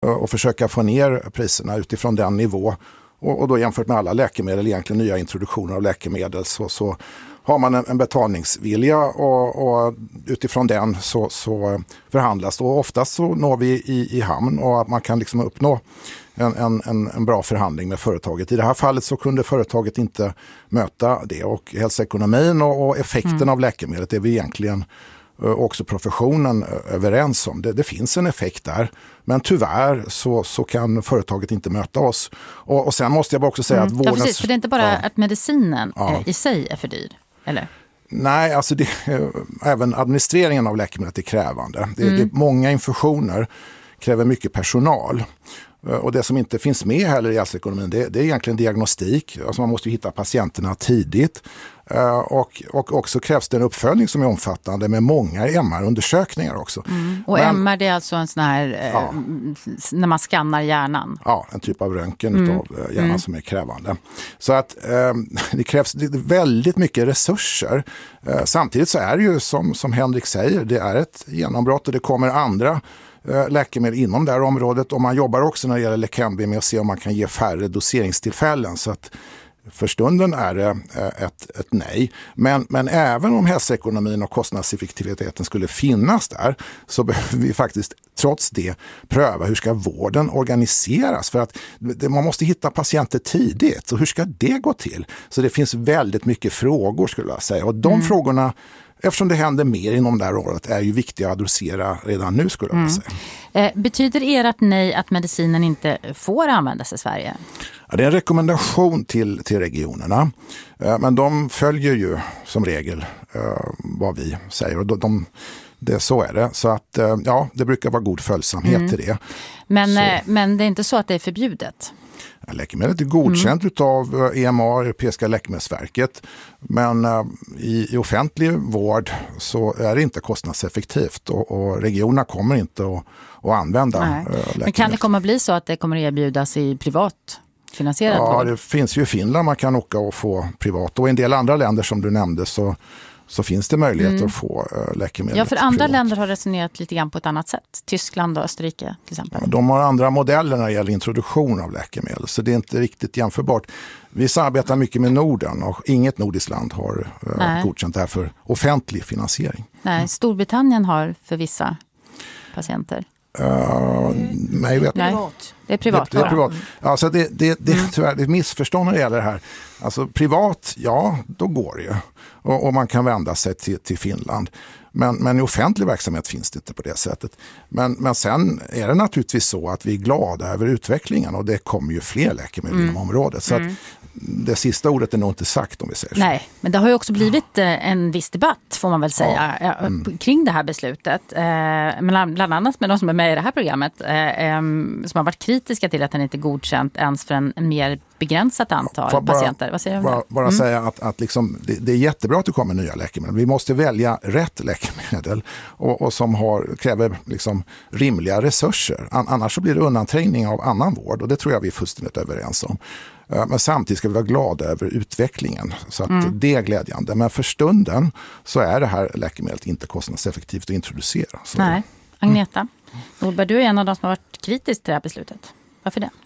och försöka få ner priserna utifrån den nivå. Och då jämfört med alla läkemedel, egentligen nya introduktioner av läkemedel, så har man en betalningsvilja och utifrån den så förhandlas. Och oftast så når vi i hamn och att man kan liksom uppnå en bra förhandling med företaget. I det här fallet så kunde företaget inte möta det, och hälsoekonomin och effekten av läkemedlet är vi egentligen också professionen överens om. Det finns en effekt där, men tyvärr så kan företaget inte möta oss. Och sen måste jag bara också säga att vårdens... Ja, precis, för det är inte bara att medicinen i sig är för dyr, eller? Nej, alltså även administreringen av läkemedlet är krävande. Det är många infusioner, kräver mycket personal. Och det som inte finns med heller i hälsoekonomin, det är egentligen diagnostik. Alltså man måste hitta patienterna tidigt. Och också krävs det en uppföljning som är omfattande med många MR-undersökningar också. Och MR, det är alltså en sån här, när man skannar hjärnan? Ja, en typ av röntgen av hjärnan som är krävande. Så att det krävs väldigt mycket resurser. Samtidigt så är det ju som Henrik säger, det är ett genombrott och det kommer andra läkemedel inom det här området, och man jobbar också när det gäller Leqembi med att se om man kan ge färre doseringstillfällen, så att för stunden är det ett nej. Men även om hälsoekonomin och kostnadseffektiviteten skulle finnas där, så behöver vi faktiskt trots det pröva hur ska vården organiseras, för att man måste hitta patienter tidigt, och hur ska det gå till? Så det finns väldigt mycket frågor, skulle jag säga, och de frågorna, eftersom det händer mer inom det här året, är ju viktiga att adressera redan nu, skulle jag säga. Betyder ert nej att medicinen inte får användas i Sverige? Ja, det är en rekommendation till regionerna. Men de följer ju som regel vad vi säger. Och så är det. Så att det brukar vara god följsamhet till det. Men det är inte så att det är förbjudet? Läkemedlet är godkänt av EMA, Europeiska läkemedelsverket, men i offentlig vård så är det inte kostnadseffektivt, och regionerna kommer inte att använda läkemedlet. Men kan det komma att bli så att det kommer att erbjudas i privat finansierat vård? Ja, det finns ju i Finland, man kan åka och få privat, och i en del andra länder som du nämnde så finns det möjligheter att få läkemedel. Ja, för andra länder har resonerat lite grann på ett annat sätt. Tyskland och Österrike till exempel. Ja, de har andra modeller när det gäller introduktion av läkemedel, så det är inte riktigt jämförbart. Vi samarbetar mycket med Norden, och inget nordiskt land har godkänt det här för offentlig finansiering. Nej, Storbritannien har för vissa patienter. Nej, vet privat. Det är privat. Det är privat. Alltså det tyvärr det är missförstånd när det gäller det här. Alltså privat, då går det ju. Och man kan vända sig till Finland. Men i offentlig verksamhet finns det inte på det sättet. Men sen är det naturligtvis så att vi är glada över utvecklingen, och det kommer ju fler läkemedel inom området. Så att det sista ordet är nog inte sagt, om vi säger så. Nej, men det har ju också blivit en viss debatt, får man väl säga, kring det här beslutet. Bland annat med de som är med i det här programmet, som har varit kritiska till att den inte är godkänt ens för en mer begränsat antal patienter. Vad säger du? Bara säga att liksom, det är jättebra att det kommer nya läkemedel. Vi måste välja rätt läkemedel och som kräver liksom rimliga resurser. Annars så blir det undanträngning av annan vård, och det tror jag vi är fullständigt överens om. Men samtidigt ska vi vara glada över utvecklingen, så att det är glädjande. Men för stunden så är det här läkemedlet inte kostnadseffektivt att introducera. Så. Nej, Agneta. Nordberg, du är en av de som har varit kritisk till det här beslutet. Varför det?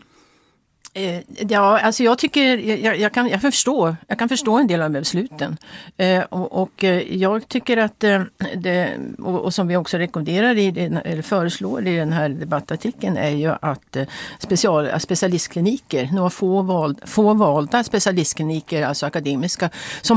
Ja, alltså jag tycker, jag kan förstå en del av besluten. Och jag tycker att det, och som vi också rekommenderar eller föreslår i den här debattartikeln, är ju att specialistkliniker, några få valda specialistkliniker, alltså akademiska, som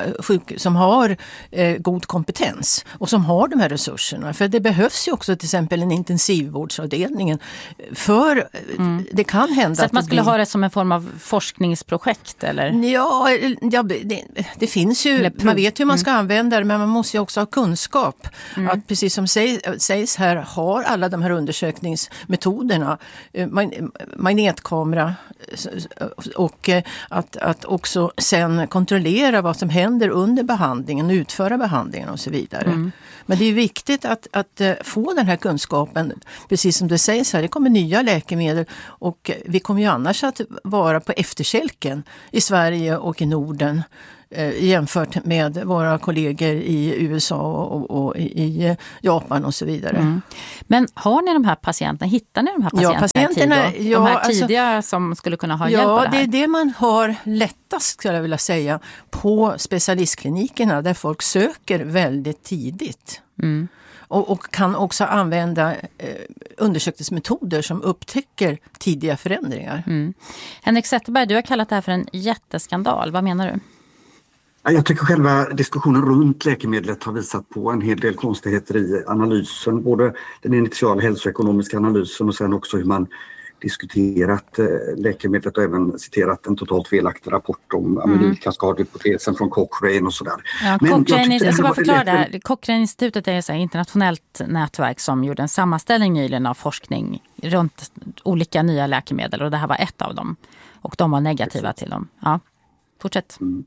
har god kompetens och som har de här resurserna. För det behövs ju också till exempel en intensivvårdsavdelning, för det kan hända så att man skulle ha det som en form av forskningsprojekt, eller? Ja, det finns ju, man vet hur man ska använda det, men man måste ju också ha kunskap. Att precis som sägs här, har alla de här undersökningsmetoderna, magnetkamera, och att också sen kontrollera vad som händer under behandlingen, utföra behandlingen och så vidare. Men det är viktigt att få den här kunskapen, precis som det sägs här, det kommer nya läkemedel, och vi kommer ju annars att vara på efterkälken i Sverige och i Norden jämfört med våra kollegor i USA och i Japan och så vidare. Mm. Men har ni de här patienterna, hittar ni de här patienterna i tid då? De här tidiga som skulle kunna ha hjälp av det här? Ja, det är det man har lättast, skulle jag vilja säga, på specialistklinikerna där folk söker väldigt tidigt. Mm. Och kan också använda undersökningsmetoder som upptäcker tidiga förändringar. Mm. Henrik Zetterberg, du har kallat det här för en jätteskandal. Vad menar du? Jag tycker själva diskussionen runt läkemedlet har visat på en hel del konstigheter i analysen. Både den initiala hälsoekonomiska analysen och sen också hur man diskuterat läkemedlet och även citerat en totalt felaktig rapport om amylkaskadhypotesen från Cochrane och sådär. Ja, jag ska bara förklara det här. Cochrane-institutet är ett internationellt nätverk som gjorde en sammanställning nyligen av forskning runt olika nya läkemedel och det här var ett av dem. Och de var negativa till dem. Ja, fortsätt. Mm.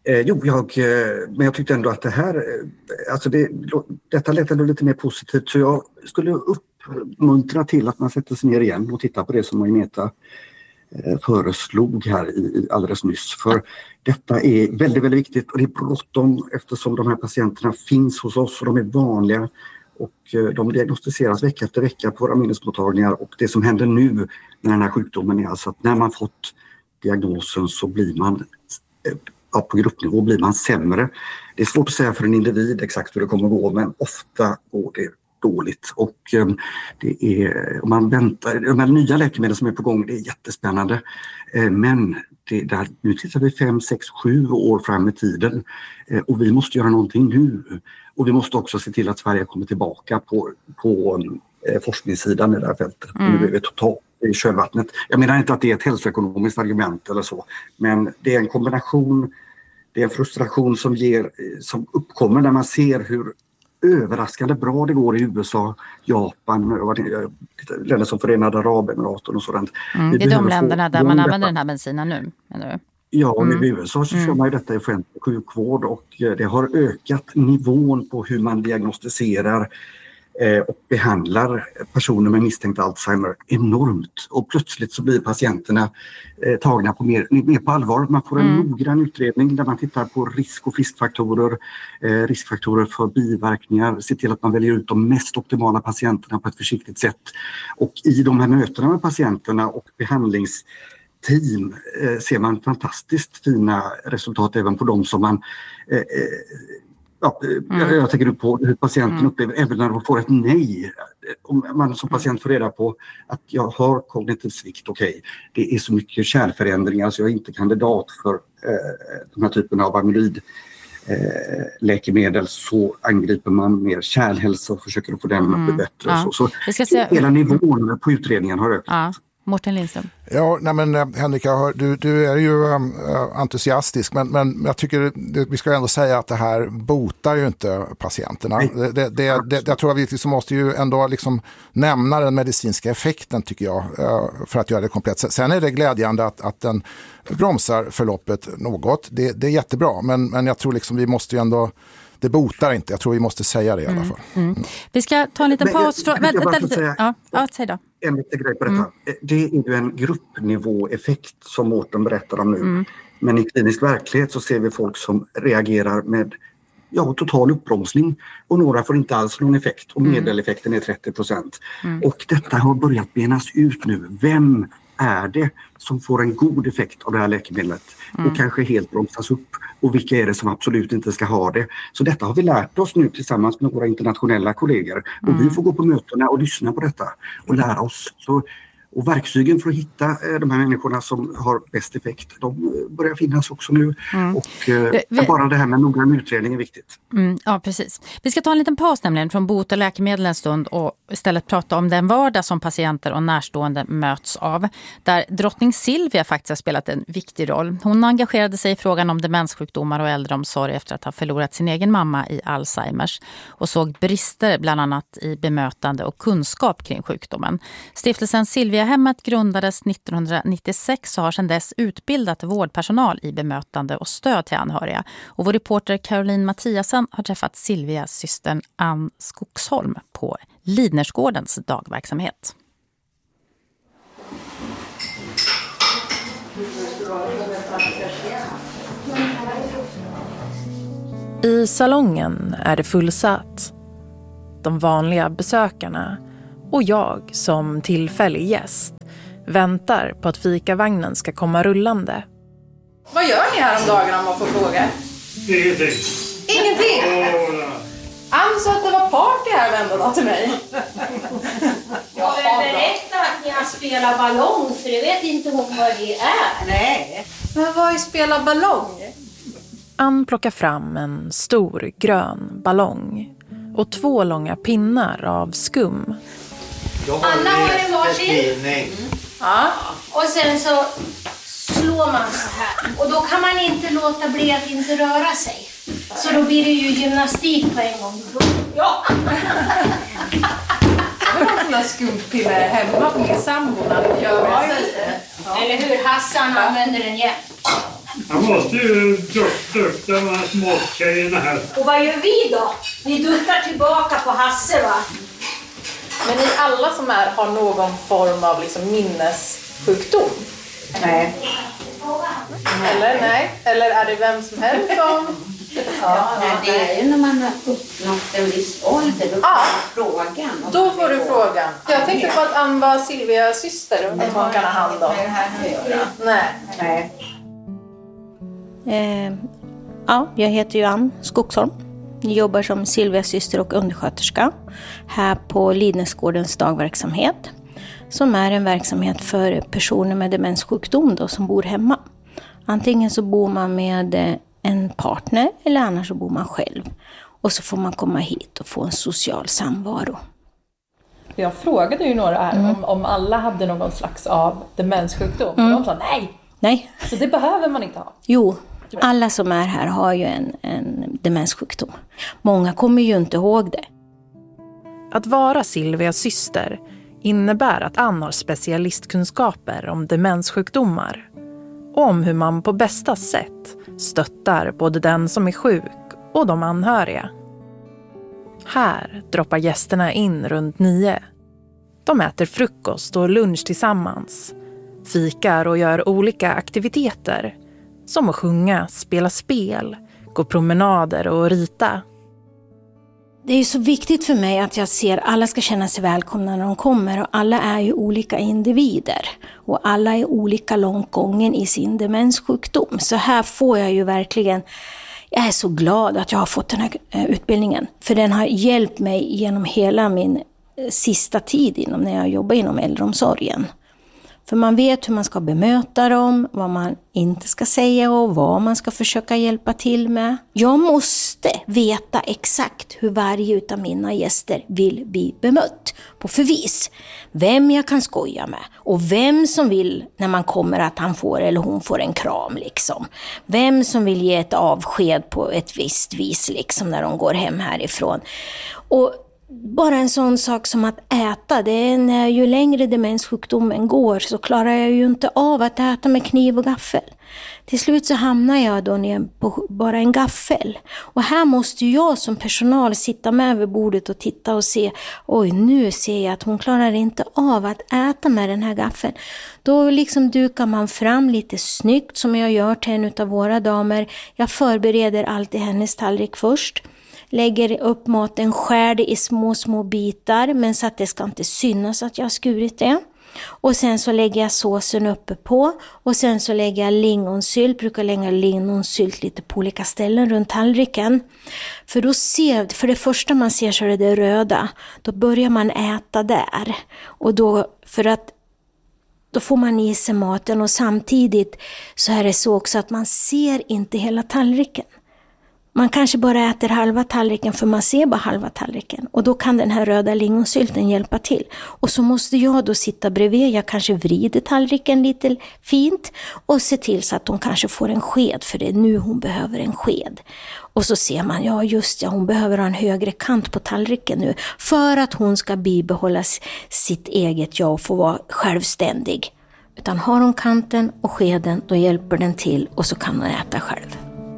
Men jag tyckte ändå att det här, alltså detta lät ändå lite mer positivt, så jag skulle uppmuntra till att man sätter sig ner igen och tittar på det som Agneta föreslog här alldeles nyss. För detta är väldigt, väldigt viktigt och det är bråttom eftersom de här patienterna finns hos oss och de är vanliga och de diagnostiseras vecka efter vecka på våra minnesmottagningar, och det som händer nu med den här sjukdomen är alltså att när man fått diagnosen så blir man på gruppnivå blir man sämre. Det är svårt att säga för en individ exakt hur det kommer att gå, men ofta går det dåligt. Och det är, om man väntar, de här nya läkemedel som är på gång, det är jättespännande. Men nu tittar vi 5, 6, 7 år fram i tiden och vi måste göra någonting nu. Och vi måste också se till att Sverige kommer tillbaka på forskningssidan i det här fältet. Nu är vi totalt i kölvattnet. Jag menar inte att det är ett hälsoekonomiskt argument eller så, men det är en kombination, det är en frustration som uppkommer när man ser hur överraskande bra det går i USA, Japan, länder som Förenade Arabemiraten och sådant. Det är de länderna där man använder den här bensinen nu, menar du? Ja, i USA så kör man ju detta i offentlig sjukvård och det har ökat nivån på hur man diagnostiserar och behandlar personer med misstänkt Alzheimer enormt. Och plötsligt så blir patienterna tagna på mer på allvar. Man får en noggrann utredning där man tittar på risk- och friskfaktorer, riskfaktorer för biverkningar, se till att man väljer ut de mest optimala patienterna på ett försiktigt sätt. Och i de här mötena med patienterna och behandlingsteam ser man fantastiskt fina resultat även på de som man jag tänker på hur patienten upplever även när de får ett nej. Om man som patient får reda på att jag har kognitiv svikt, det är så mycket kärlförändringar så jag är inte kandidat för de här typen av amylidläkemedel, så angriper man mer kärlhälsa och försöker få den att bli bättre. Ja. Så hela nivån på utredningen har ökat. Ja. Mårten Lindström. Ja, Henrik, du är ju entusiastisk, men jag tycker vi ska ändå säga att det här botar ju inte patienterna. Jag tror att vi liksom måste ju ändå liksom nämna den medicinska effekten, tycker jag, för att göra det komplett. Sen är det glädjande att den bromsar förloppet något. Det är jättebra, men jag tror liksom vi måste ju ändå, det botar inte. Jag tror vi måste säga det i alla fall. Vi ska ta en liten paus. Säg då. En liten grej på detta. Det är ju en gruppnivåeffekt som Mårten berättar om nu. Men i klinisk verklighet så ser vi folk som reagerar med total uppbromsning och några får inte alls någon effekt och medeleffekten är 30%. Och detta har börjat benas ut nu. Vem är det som får en god effekt av det här läkemedlet och kanske helt bromsas upp, och vilka är det som absolut inte ska ha det? Så detta har vi lärt oss nu tillsammans med våra internationella kollegor och vi får gå på mötena och lyssna på detta och lära oss. Och verktygen för att hitta de här människorna som har bäst effekt, de börjar finnas också nu. Och bara det här med noggrann utredning är viktigt. Ja, precis. Vi ska ta en liten paus nämligen från bot- och läkemedel en stund och istället prata om den vardag som patienter och närstående möts av. Där drottning Silvia faktiskt har spelat en viktig roll. Hon engagerade sig i frågan om demenssjukdomar och äldreomsorg efter att ha förlorat sin egen mamma i Alzheimers och såg brister bland annat i bemötande och kunskap kring sjukdomen. Stiftelsen Silviahemmet grundades 1996 och har sedan dess utbildat vårdpersonal i bemötande och stöd till anhöriga. Och vår reporter Caroline Mattiasen har träffat Silvias systern Ann Skogsholm på Lidnersgårdens dagverksamhet. I salongen är det fullsatt. De vanliga besökarna och jag som tillfällig gäst väntar på att fikavagnen ska komma rullande. Vad gör ni här om dagarna om man får fråga? Ingenting. Ingenting? Ann sa att det var party här, vände då till mig. Jag vill berätta att jag spelar ballong, för det vet inte hon vad det är. Nej. Men vad är spela ballong? Ann plockar fram en stor grön ballong och 2 långa pinnar av skum. Anna har en varsin. Ja. Och sen så slår man så här. Och då kan man inte låta bli att inte röra sig. Så då blir det ju gymnastik på en gång. Ja! Det var en sån där skumpinne hemma på min sambo när det gör det. Eller hur? Hassan använder den jämt. Han måste ju dukta de här småtjejerna här. Och vad gör vi då? Vi duttar tillbaka på Hasse, va? Men ni alla som är har någon form av liksom minnessjukdom? Nej. Eller nej? Eller är det vem som helst som... Ja, det är ju när man har uppnått en viss ålder, då får frågan. Då får du frågan. Jag tänkte på att Ann var Silvias syster och att hon kan ha hand om. Nej. Ja, jag heter ju Ann Skogsholm. Jag jobbar som Silvias syster och undersköterska här på Lidnäsgårdens dagverksamhet. Som är en verksamhet för personer med demenssjukdom då, som bor hemma. Antingen så bor man med en partner eller annars så bor man själv. Och så får man komma hit och få en social samvaro. Jag frågade ju några här om alla hade någon slags av demenssjukdom. De sa nej. Så det behöver man inte ha. Jo, alla som är här har ju en demenssjukdom. Många kommer ju inte ihåg det. Att vara Silvias syster innebär att Ann har specialistkunskaper om demenssjukdomar. Och om hur man på bästa sätt stöttar både den som är sjuk och de anhöriga. Här droppar gästerna in runt 9. De äter frukost och lunch tillsammans. Fikar och gör olika aktiviteter. Som att sjunga, spela spel, gå promenader och rita. Det är så viktigt för mig att jag ser att alla ska känna sig välkomna när de kommer. Och alla är ju olika individer. Och alla är olika långt gången i sin demenssjukdom. Så här får jag ju verkligen... Jag är så glad att jag har fått den här utbildningen. För den har hjälpt mig genom hela min sista tid när jag jobbar inom äldreomsorgen. För man vet hur man ska bemöta dem, vad man inte ska säga och vad man ska försöka hjälpa till med. Jag måste veta exakt hur varje utav mina gäster vill bli bemött på förvis. Vem jag kan skoja med och vem som vill när man kommer att han får eller hon får en kram liksom. Vem som vill ge ett avsked på ett visst vis liksom när de går hem härifrån. Och bara en sån sak som att äta, det är när ju längre demenssjukdomen går så klarar jag ju inte av att äta med kniv och gaffel. Till slut så hamnar jag då ner på bara en gaffel. Och här måste jag som personal sitta med vid bordet och titta och se, oj nu ser jag att hon klarar inte av att äta med den här gaffeln. Då liksom dukar man fram lite snyggt som jag gör till en av våra damer. Jag förbereder alltid hennes tallrik först. Lägger upp maten, skär det i små bitar men så att det ska inte synas att jag har skurit det. Och sen så lägger jag såsen uppe på och sen så lägger jag lingonsylt, brukar lägga lingonsylt lite på olika ställen runt tallriken. För då för det första man ser så är det röda, då börjar man äta där. Och då får man i sig maten och samtidigt så är det så också att man ser inte hela tallriken. Man kanske bara äter halva tallriken för man ser bara halva tallriken. Och då kan den här röda lingonsylten hjälpa till. Och så måste jag då sitta bredvid. Jag kanske vrider tallriken lite fint. Och se till så att hon kanske får en sked. För det är nu hon behöver en sked. Och så ser man, hon behöver ha en högre kant på tallriken nu. För att hon ska bibehålla sitt eget jag och få vara självständig. Utan har hon kanten och skeden, då hjälper den till. Och så kan hon äta själv.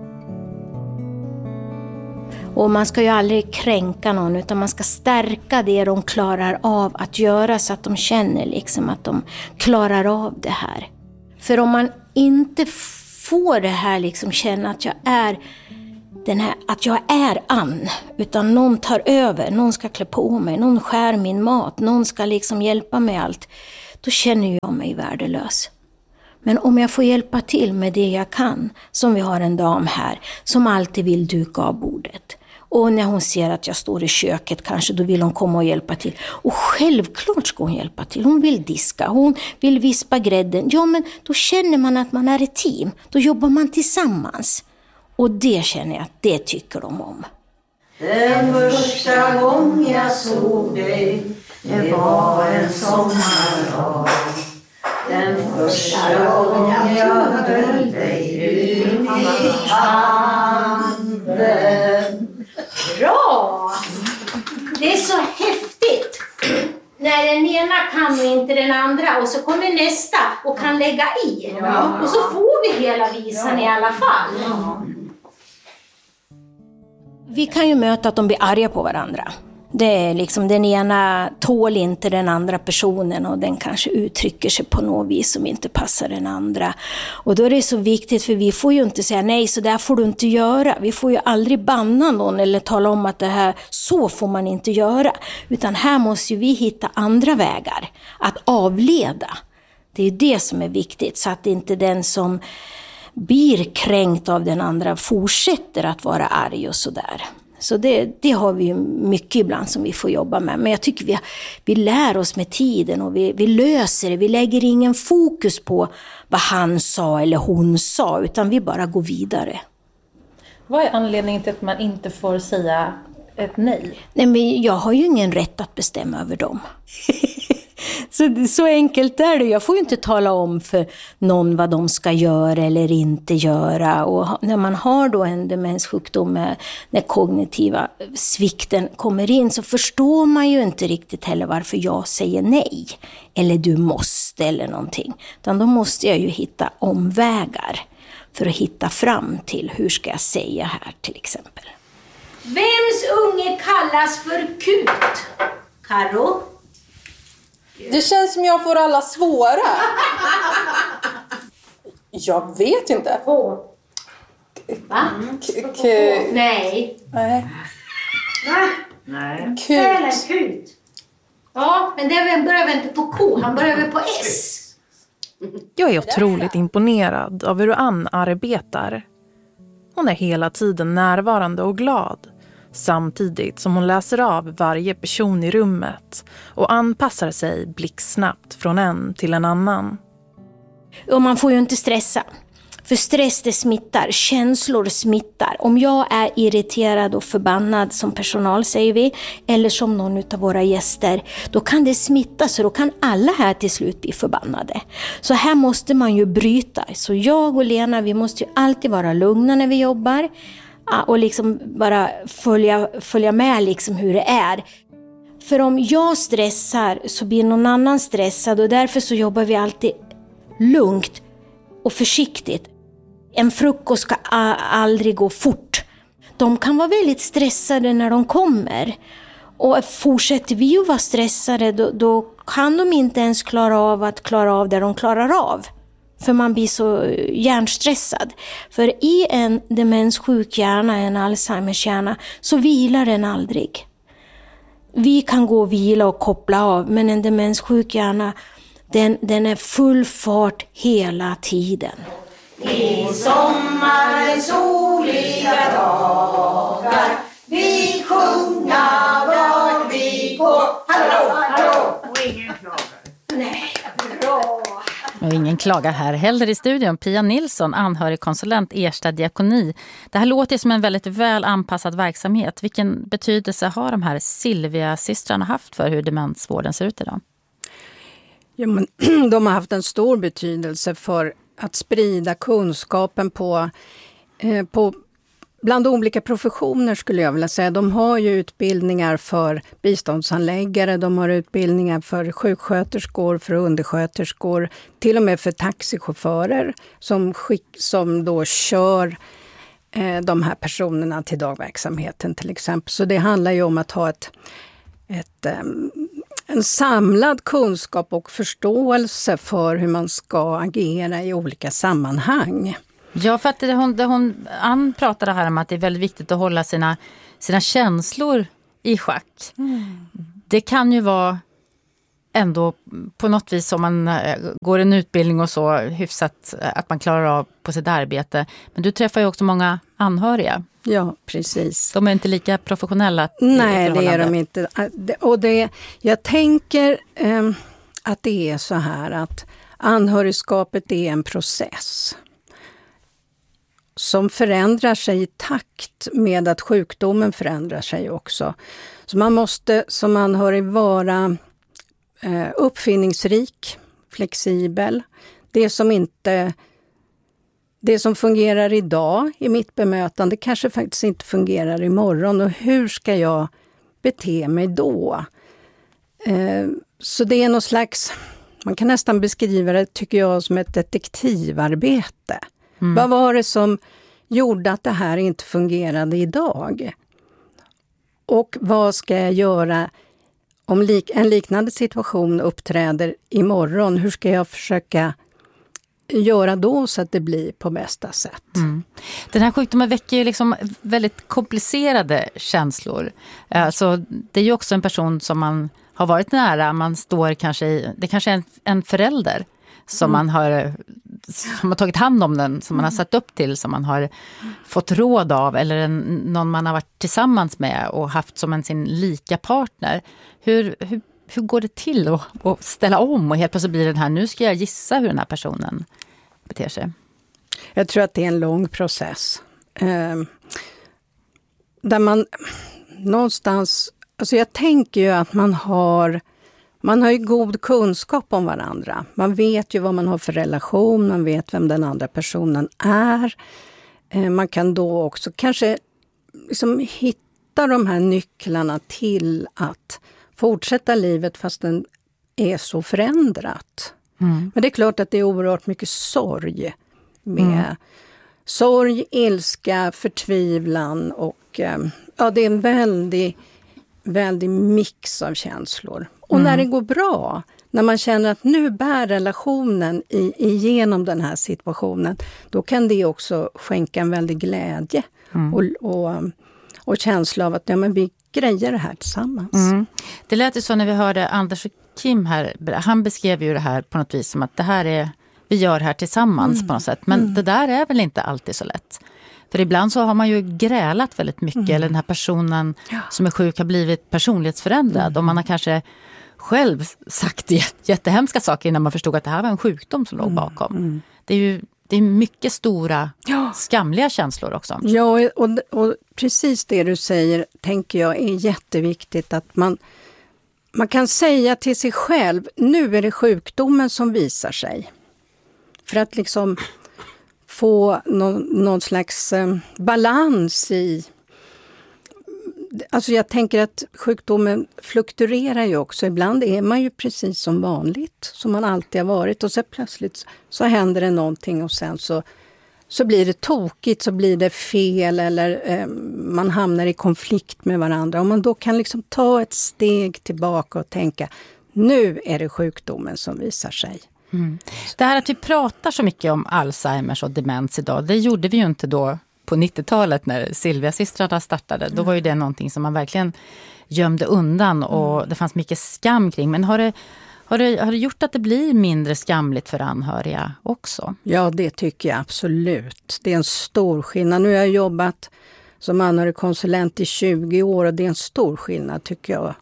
Och man ska ju aldrig kränka någon utan man ska stärka det de klarar av att göra så att de känner liksom att de klarar av det här. För om man inte får det här liksom känna att jag är att jag är Ann, utan någon tar över, någon ska klä på mig, någon skär min mat, någon ska liksom hjälpa mig allt, då känner jag mig värdelös. Men om jag får hjälpa till med det jag kan, som vi har en dam här som alltid vill duka av bordet. Och när hon ser att jag står i köket kanske, då vill hon komma och hjälpa till. Och självklart ska hon hjälpa till. Hon vill diska, hon vill vispa grädden. Ja, men då känner man att man är ett team. Då jobbar man tillsammans. Och det känner jag att det tycker de om. Den första gången jag såg dig, det var en sommardag. Den första gången jag höll dig i min hand. Bra! Det är så häftigt när den ena kan och inte den andra, och så kommer nästa och kan lägga i. Och så får vi hela visan i alla fall. Vi kan ju möta att de blir arga på varandra. Det är liksom, den ena tål inte den andra personen och den kanske uttrycker sig på något vis som inte passar den andra. Och då är det så viktigt, för vi får ju inte säga nej, så där får du inte göra. Vi får ju aldrig banna någon eller tala om att det här, så får man inte göra. Utan här måste ju vi hitta andra vägar att avleda. Det är ju det som är viktigt, så att inte den som blir kränkt av den andra fortsätter att vara arg och sådär. Så det har vi ju mycket ibland som vi får jobba med. Men jag tycker vi lär oss med tiden och vi löser det. Vi lägger ingen fokus på vad han sa eller hon sa, utan vi bara går vidare. Vad är anledningen till att man inte får säga ett nej? Nej, men jag har ju ingen rätt att bestämma över dem. Så enkelt är det. Jag får ju inte tala om för någon vad de ska göra eller inte göra. Och när man har då en demenssjukdom, när kognitiva svikten kommer in, så förstår man ju inte riktigt heller varför jag säger nej. Eller du måste eller någonting. Utan då måste jag ju hitta omvägar för att hitta fram till hur ska jag säga här till exempel. Vems unge kallas för kut? Karo? Det känns som jag får alla svåra. Jag vet inte. Va? Nej. Nej. Kut. Ja, men det börjar väl inte på K, han börjar väl på S. Jag är otroligt imponerad av hur Ann arbetar. Hon är hela tiden närvarande och glad, samtidigt som hon läser av varje person i rummet och anpassar sig blixtsnabbt från en till en annan. Och man får ju inte stressa. För stress, det smittar, känslor smittar. Om jag är irriterad och förbannad som personal, säger vi, eller som någon av våra gäster, då kan det smitta, så då kan alla här till slut bli förbannade. Så här måste man ju bryta. Så jag och Lena, vi måste ju alltid vara lugna när vi jobbar och liksom bara följa med liksom hur det är. För om jag stressar så blir någon annan stressad, och därför så jobbar vi alltid lugnt och försiktigt. En frukost ska aldrig gå fort. De kan vara väldigt stressade när de kommer. Och fortsätter vi att vara stressade, då kan de inte ens klara av det de klarar av. För man blir så hjärnstressad. För i en demenssjuk hjärna, en Alzheimers hjärna, så vilar den aldrig. Vi kan gå och vila och koppla av, men en demenssjuk hjärna, den är full fart hela tiden. I sommarens soliga dagar vi sjunga var vi på. Hallå! Och ingen klagar. Nej, bra. Och ingen klagar här heller i studion. Pia Nilsson, anhörigkonsulent, Ersta diakoni. Det här låter som en väldigt väl anpassad verksamhet. Vilken betydelse har de här Silvia-systrarna haft för hur demensvården ser ut idag? Ja, men de har haft en stor betydelse för att sprida kunskapen på bland olika professioner, skulle jag vilja säga. De har ju utbildningar för biståndshandläggare, de har utbildningar för sjuksköterskor, för undersköterskor, till och med för taxichaufförer som då kör de här personerna till dagverksamheten till exempel. Så det handlar ju om att ha en samlad kunskap och förståelse för hur man ska agera i olika sammanhang. Ja, för att Ann pratade här om att det är väldigt viktigt att hålla sina känslor i schack. Det kan ju vara ändå på något vis om man går en utbildning och så hyfsat att man klarar av på sitt arbete. Men du träffar ju också många anhöriga. Ja, precis. De är inte lika professionella. Nej, det är de inte. Och jag tänker att det är så här att anhörigskapet är en process som förändrar sig i takt med att sjukdomen förändrar sig också. Så man måste som anhörig vara uppfinningsrik, flexibel. Det som fungerar idag i mitt bemötande kanske faktiskt inte fungerar imorgon. Och hur ska jag bete mig då? Så det är någon slags, man kan nästan beskriva det tycker jag som ett detektivarbete. Vad var det som gjorde att det här inte fungerade idag? Och vad ska jag göra om en liknande situation uppträder imorgon? Hur ska jag försöka göra då så att det blir på bästa sätt? Den här sjukdomen väcker ju liksom väldigt komplicerade känslor. Alltså, det är ju också en person som man har varit nära. Man står det kanske är en förälder som man har tagit hand om den, som man har satt upp till, som man har fått råd av, eller någon man har varit tillsammans med och haft som sin lika partner. Hur går det till att ställa om och helt plötsligt blir den här, nu ska jag gissa hur den här personen beter sig? Jag tror att det är en lång process. Där man någonstans, alltså jag tänker ju att man har ju god kunskap om varandra. Man vet ju vad man har för relation, man vet vem den andra personen är. Man kan då också kanske liksom hitta de här nycklarna till att fortsätta livet fast den är så förändrat. Men det är klart att det är oerhört mycket sorg med sorg, ilska, förtvivlan och det är en väldig mix av känslor. Och när det går bra, när man känner att nu bär relationen igenom den här situationen, då kan det också skänka en väldig glädje och känsla av att vi grejer det här tillsammans. Det lät ju så när vi hörde Anders och Kim här, han beskrev ju det här på något vis som att det här är, vi gör det här tillsammans på något sätt. Men det där är väl inte alltid så lätt. För ibland så har man ju grälat väldigt mycket, eller den här personen som är sjuk har blivit personlighetsförändrad. Och man har kanske själv sagt jättehemska saker innan man förstod att det här var en sjukdom som låg bakom. Det är mycket stora, skamliga känslor också. Ja, och precis det du säger tänker jag är jätteviktigt, att man kan säga till sig själv, nu är det sjukdomen som visar sig. För att liksom få någon slags balans i. Alltså jag tänker att sjukdomen fluktuerar ju också. Ibland är man ju precis som vanligt, som man alltid har varit. Och så plötsligt så händer det någonting och sen så blir det tokigt, så blir det fel eller man hamnar i konflikt med varandra. Och man då kan liksom ta ett steg tillbaka och tänka, nu är det sjukdomen som visar sig. Det här att vi pratar så mycket om Alzheimers och demens idag, det gjorde vi ju inte då på 90-talet när Silvia-systrarna startade. Då var ju det någonting som man verkligen gömde undan och det fanns mycket skam kring. Men har det gjort att det blir mindre skamligt för anhöriga också? Ja, det tycker jag absolut. Det är en stor skillnad. Nu har jag jobbat som anhörigkonsulent i 20 år och det är en stor skillnad tycker jag.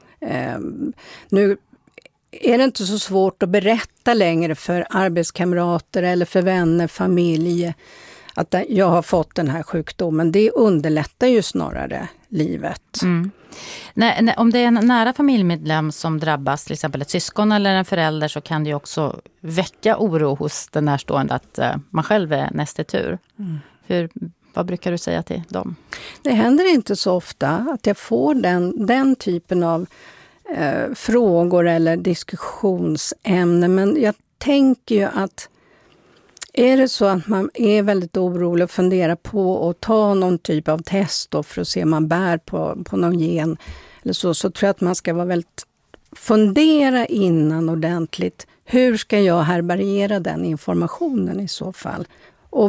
Nu är det inte så svårt att berätta längre för arbetskamrater eller för vänner, familj att jag har fått den här sjukdomen. Det underlättar ju snarare livet. Om det är en nära familjemedlem som drabbas, till exempel ett syskon eller en förälder, så kan det ju också väcka oro hos den närstående att man själv är näst i tur. Vad brukar du säga till dem? Det händer inte så ofta att jag får den typen av frågor eller diskussionsämnen. Men jag tänker ju att är det så att man är väldigt orolig och funderar på att ta någon typ av test då för att se om man bär på någon gen eller så tror jag att man ska vara väldigt fundera innan ordentligt. Hur ska jag härbärgera den informationen i så fall? Och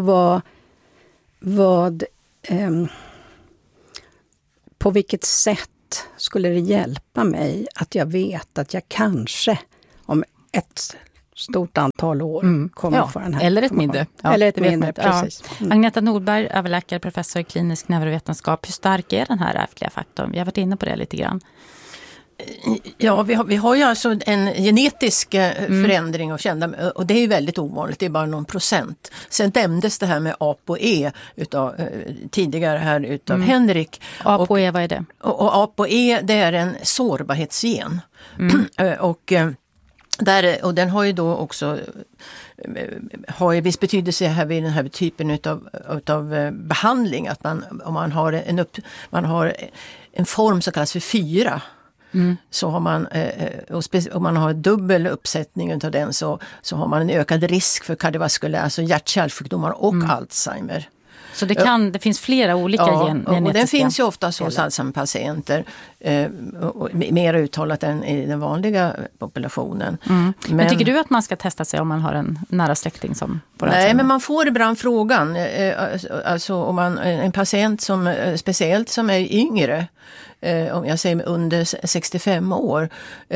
på vilket sätt skulle det hjälpa mig att jag vet att jag kanske om ett stort antal år kommer få den här. Eller ett mindre. Ja, eller ett mindre, precis. Agneta Nordberg, överläkare, professor i klinisk neurovetenskap. Hur stark är den här ärftliga faktorn? Vi har varit inne på det lite grann. Ja, vi har ju alltså en genetisk förändring av kända, och det är ju väldigt ovanligt, det är bara någon procent. Sen nämndes det här med ApoE tidigare här utav Henrik. ApoE, vad är det? Och ApoE, det är en sårbarhetsgen. Och den har ju då också har ju viss betydelse här vid den här typen utav behandling, att om man har en form som kallas för 4. Så har man, om man har dubbel uppsättning av den så har man en ökad risk för kardiovaskulär, alltså hjärt-kärlsjukdomar och Alzheimer. Så det finns flera olika genetiska. Och den finns ju ofta hos Alzheimer-patienter, mer uttalat än i den vanliga populationen. Men tycker du att man ska testa sig om man har en nära släkting som får Alzheimer? Nej, men man får ibland frågan, alltså om man en patient som speciellt som är yngre, om jag säger under 65 år,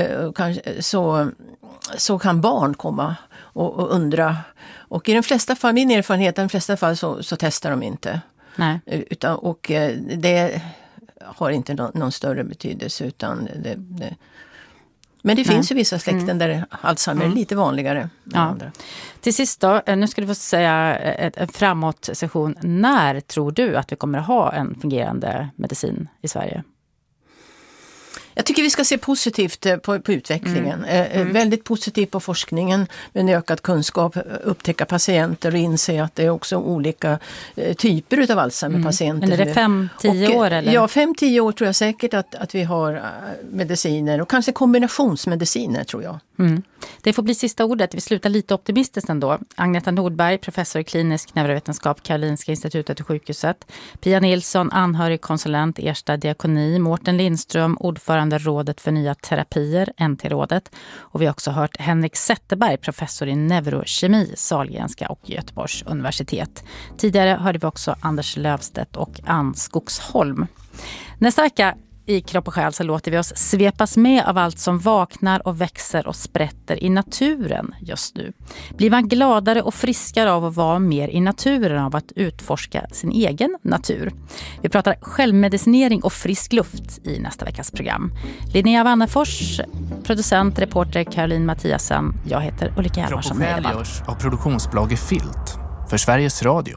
så kan barn komma och undra. Och i de flesta fall, min erfarenhet, i de flesta fall så testar de inte. Nej. Och det har inte någon större betydelse. Utan men det finns ju vissa släkten där Alzheimer är lite vanligare. Ja. Till sist då, nu ska du få säga en framåt-session. När tror du att vi kommer att ha en fungerande medicin i Sverige? Jag tycker vi ska se positivt på utvecklingen. Väldigt positivt på forskningen med en ökad kunskap, upptäcka patienter och inse att det är också olika typer av Alzheimer-patienter. Men är det 5-10 år? Eller? Ja, 5-10 år tror jag säkert att vi har mediciner och kanske kombinationsmediciner tror jag. Det får bli sista ordet. Vi slutar lite optimistiskt ändå. Agneta Nordberg, professor i klinisk neurovetenskap, Karolinska institutet och sjukhuset. Pia Nilsson, anhörig konsulent, Ersta diakoni. Mårten Lindström, ordförande rådet för nya terapier, NT-rådet. Och vi har också hört Henrik Zetterberg, professor i neurokemi, Sahlgrenska och Göteborgs universitet. Tidigare hörde vi också Anders Löfstedt och Ann Skogsholm. Nästa vecka i Kropp och själ så låter vi oss svepas med av allt som vaknar och växer och sprätter i naturen just nu. Blir man gladare och friskare av att vara mer i naturen, av att utforska sin egen natur? Vi pratar självmedicinering och frisk luft i nästa veckas program. Linnea Wannefors, producent, reporter Caroline Mattiasen. Jag heter Ulrika Hjalmarsson. Kropp och själ görs av produktionsbolaget Filt för Sveriges Radio.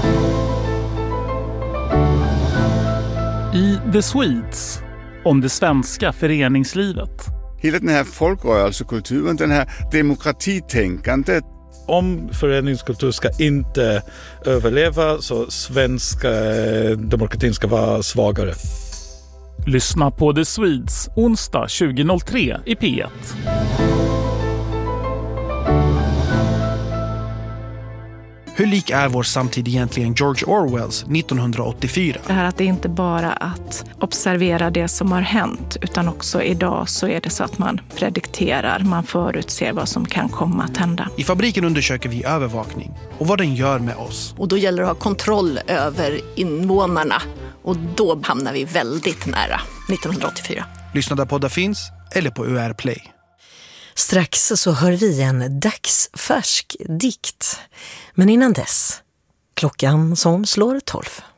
I The Swedes om det svenska föreningslivet. Hela den här folkrörelsekulturen, den här demokratitänkandet. Om föreningskultur ska inte överleva så svenska demokratin ska vara svagare. Lyssna på The Swedes onsdag 20.03 i P1. Hur lik är vår samtid egentligen George Orwells 1984? Det här att det inte bara att observera det som har hänt, utan också idag så är det så att man predikterar, man förutser vad som kan komma att hända. I Fabriken undersöker vi övervakning och vad den gör med oss. Och då gäller det att ha kontroll över invånarna, och då hamnar vi väldigt nära 1984. Lyssna där poddar finns eller på UR Play. Strax så hör vi en dagsfärsk dikt. Men innan dess, klockan som slår 12.